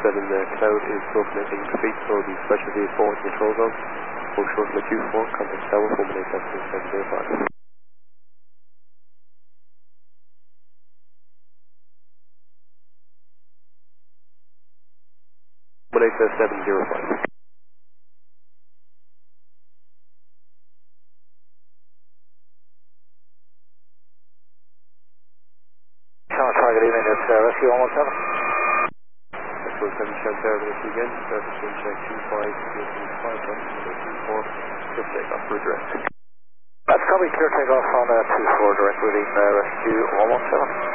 Cloud is broken at English Street, so the specialty is 4 control zone. Full short of Q4, contact tower, 4187705. 18705. Target evening, it's Rescue 117. Rescue 117, check there with us again. Service wind check 25, 24, clear takeoff for direct. That's copy, clear takeoff on 24 direct reading Rescue 117.